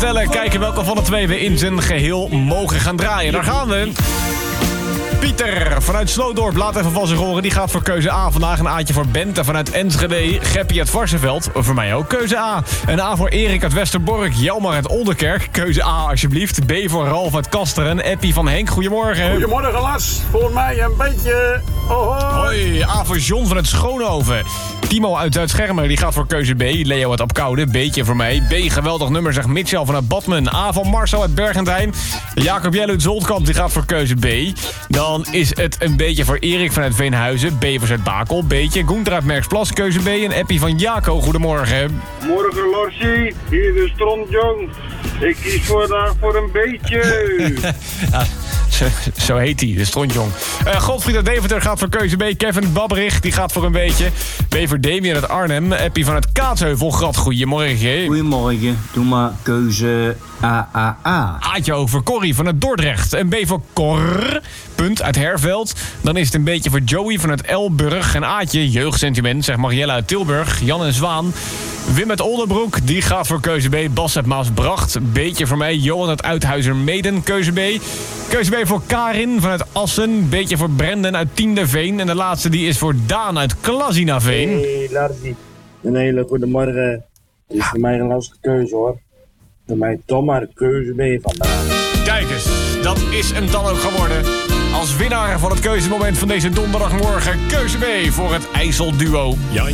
Tellen, kijken welke van de twee we in zijn geheel mogen gaan draaien. Daar gaan we. Pieter vanuit Slootdorp, laat even van zich horen. Die gaat voor keuze A vandaag. Een A'tje voor Bente vanuit Enschede. Geppie uit Varsenveld, voor mij ook keuze A. Een A voor Erik uit Westerbork. Jelmar uit Oldenkerk, keuze A alsjeblieft. B voor Ralf uit Kasteren. Eppie van Henk, goedemorgen. Goedemorgen Las, voor mij een beetje... Hoi, A voor John vanuit Schoonhoven. Timo uit Zuid-Schermer, die gaat voor keuze B. Leo uit Apkoude, B'tje voor mij. B, geweldig nummer, zegt Mitchell vanuit Badmen. A van Marcel uit Bergentheim. Jacob Jelle uit Zoltkamp, die gaat voor keuze B. Dan is het een beetje voor Erik vanuit Veenhuizen. B voor Zuid-Bakel, B'tje. Gunther uit Merksplas, keuze B. En Eppie van Jaco, goedemorgen. Morgen Lorsie, hier de Strontjong. Ik kies vandaag voor een beetje. Ja, zo heet hij, de Strontjong. Godfried uit Deventer gaat voor keuze B. Kevin Babberich, die gaat voor een beetje. B voor Damien uit Arnhem. Eppie vanuit Kaatsheuvel, Grad, goedemorgen. Goedemorgen, doe maar keuze AAA. Aatje ook voor Corrie vanuit Dordrecht. Een B voor Cor, punt, uit Herveld. Dan is het een beetje voor Joey vanuit Elburg. En Aatje, jeugdsentiment, zegt Marielle uit Tilburg. Jan en Zwaan. Wim uit Oldenbroek, die gaat voor keuze B. Bas uit Maasbracht. Beetje voor mij. Johan uit Uithuizermeden, keuze B. Keuze B voor Karin vanuit Assen. Beetje voor Brendan uit Tiendeveen. En de laatste die is voor Daan uit Klazinaveen. Hey Larsie, een hele goede morgen. Het is voor mij een lastige keuze hoor. Voor mij toch maar keuze B vandaag. Kijk eens, dat is hem dan ook geworden. Als winnaar van het keuzemoment van deze donderdagmorgen, keuze B voor het IJsselduo.